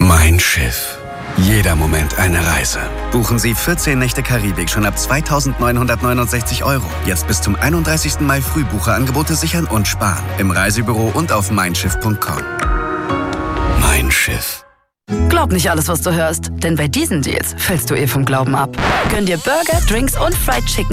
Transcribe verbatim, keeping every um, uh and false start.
Mein Schiff. Jeder Moment eine Reise. Buchen Sie vierzehn Nächte Karibik schon ab zweitausendneunhundertneunundsechzig Euro. Jetzt bis zum einunddreißigsten Mai Frühbucherangebote sichern und sparen. Im Reisebüro und auf mein schiff punkt com. Mein Schiff. Glaub nicht alles, was du hörst, denn bei diesen Deals fällst du eh vom Glauben ab. Gönn dir Burger, Drinks und Fried Chicken